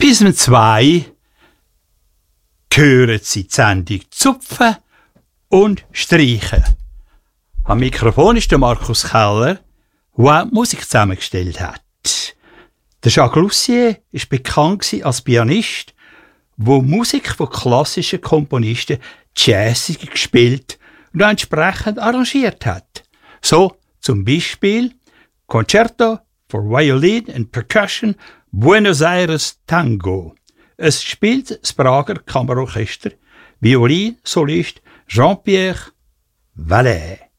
Bis um 2 hören Sie die Sendung Zupfen und Streichen. Am Mikrofon ist der Markus Keller, der die Musik zusammengestellt hat. Der Jacques Lussier war bekannt als Pianist, der Musik von klassischen Komponisten jazzig gespielt und entsprechend arrangiert hat. So zum Beispiel Concerto for Violin and Percussion Buenos Aires Tango. Es spielt das Prager Kammerorchester, Violinsolist Jean-Pierre Vallet.